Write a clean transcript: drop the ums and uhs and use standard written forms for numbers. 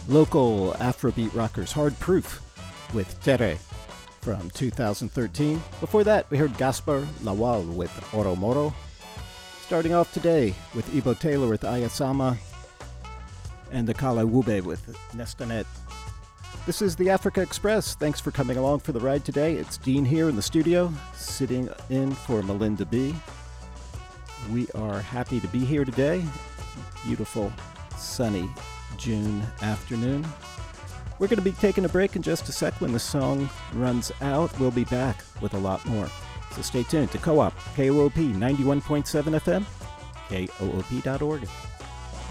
Local Afrobeat rockers Hard Proof with Tere from 2013. Before that, we heard Gaspar Lawal with Oro Moro. Starting off today with Ibo Taylor with Ayasama and the Kala Wube with Nestanet. This is the Africa Express. Thanks for coming along for the ride today. It's Dean here in the studio, sitting in for Melinda B. We are happy to be here today. Beautiful, sunny June afternoon. We're going to be taking a break in just a sec. When the song runs out, we'll be back with a lot more. So stay tuned to Co-op, KOOP 91.7 FM, KOOP.org.